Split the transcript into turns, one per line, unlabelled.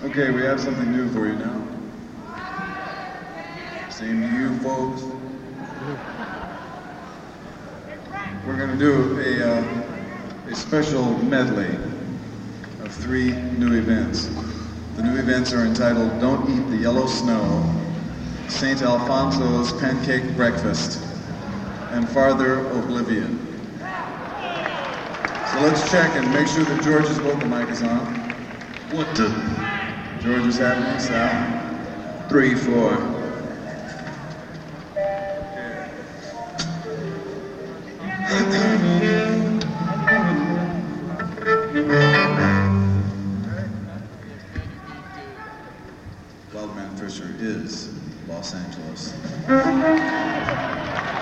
Okay, we have something new for you now. Same to you, folks. We're going to do a special medley of 3 new events. The new events are entitled Don't Eat the Yellow Snow, St. Alfonso's Pancake Breakfast, and Farther Oblivion. So let's check and make sure that George's vocal mic is on. 1, 2. George is happening, Sal. 3, 4. Wildman Fisher is Los Angeles.